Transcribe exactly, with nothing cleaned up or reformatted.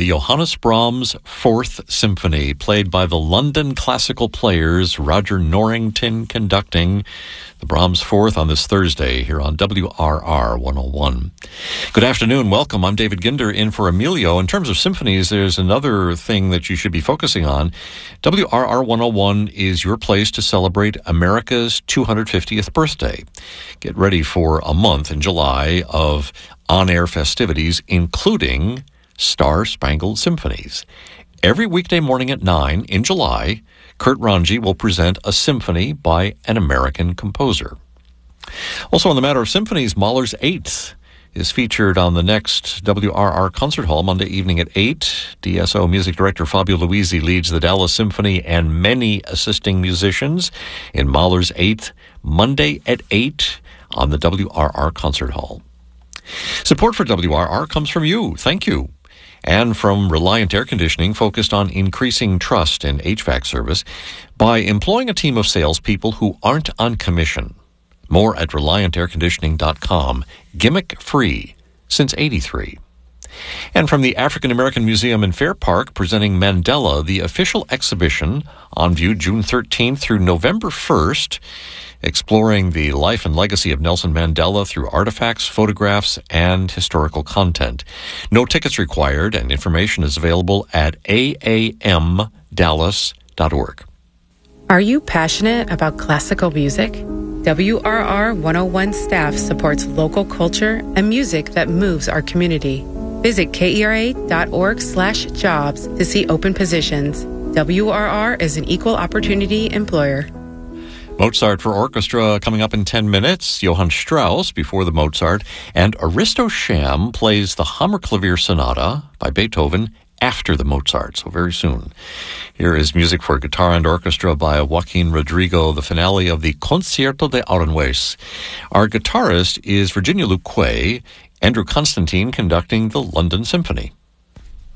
the Johannes Brahms Fourth Symphony, played by the London Classical Players, Roger Norrington conducting the Brahms Fourth on this Thursday here on W R R one oh one. Good afternoon. Welcome. I'm David Ginder in for Emilio. In terms of symphonies, there's another thing that you should be focusing on. W R R one oh one is your place to celebrate America's two hundred fiftieth birthday. Get ready for a month in July of on-air festivities, including Star Spangled Symphonies. Every weekday morning at nine in July, Kurt Ranji will present a symphony by an American composer. Also, on the matter of symphonies, Mahler's Eighth is featured on the next W R R Concert Hall Monday evening at eight. D S O Music Director Fabio Luisi leads the Dallas Symphony and many assisting musicians in Mahler's Eighth, Monday at eight on the W R R Concert Hall. Support for W R R comes from you. Thank you. And from Reliant Air Conditioning, focused on increasing trust in H V A C service by employing a team of salespeople who aren't on commission. More at reliant air conditioning dot com. Gimmick free since eighty-three. And from the African American Museum in Fair Park, presenting Mandela, the official exhibition on view June thirteenth through November first, exploring the life and legacy of Nelson Mandela through artifacts, photographs, and historical content. No tickets required, and information is available at a a m dallas dot org. Are you passionate about classical music? W R R one oh one staff supports local culture and music that moves our community. Visit K E R A dot org slash jobs to see open positions. W R R is an equal opportunity employer. Mozart for orchestra coming up in ten minutes. Johann Strauss before the Mozart. And Aristo Sham plays the Hammerklavier Sonata by Beethoven after the Mozart, so very soon. Here is music for guitar and orchestra by Joaquin Rodrigo, the finale of the Concierto de Aranjuez. Our guitarist is Virginia Luque, Andrew Constantine conducting the London Symphony.